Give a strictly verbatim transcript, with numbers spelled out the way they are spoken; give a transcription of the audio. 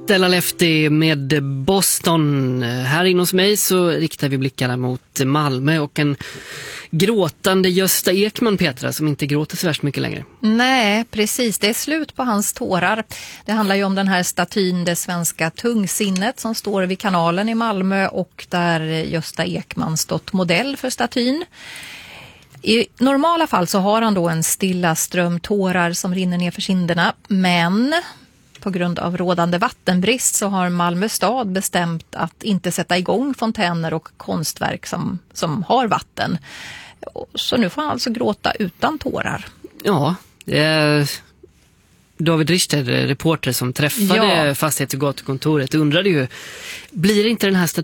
Stella Lefty med Boston. Här inne hos mig så riktar vi blickarna mot Malmö och en gråtande Gösta Ekman, Petra, som inte gråter så värst mycket längre. Nej, precis. Det är slut på hans tårar. Det handlar ju om den här statyn, det svenska tungsinnet, som står vid kanalen i Malmö och där Gösta Ekman stått modell för statyn. I normala fall så har han då en stilla ström tårar som rinner ner för kinderna, men på grund av rådande vattenbrist så har Malmö stad bestämt att inte sätta igång fontäner och konstverk som, som har vatten. Så nu får han alltså gråta utan tårar. Ja, eh, David Richter, reporter som träffade ja. fastighets- och gatukontoret, undrade ju, blir inte den här